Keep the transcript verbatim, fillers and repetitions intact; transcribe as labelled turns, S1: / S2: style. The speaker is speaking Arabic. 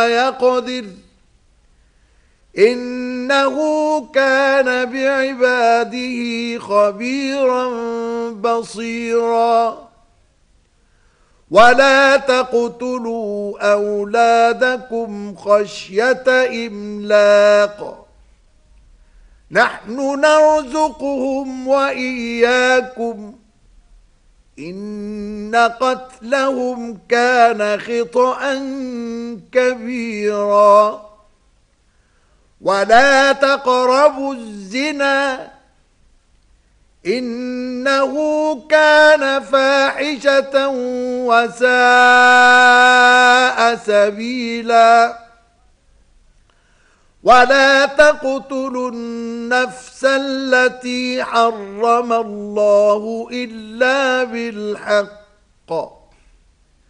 S1: ولا يقدر إنه كان بعباده خبيرا بصيرا ولا تقتلوا أولادكم خشية إملاق نحن نرزقهم وإياكم إن قتلهم كان خطأ كبيرا ولا تقربوا الزنا إنه كان فاحشة وساء سبيلا ولا تقتلوا النفس التي حرم الله إلا بالحق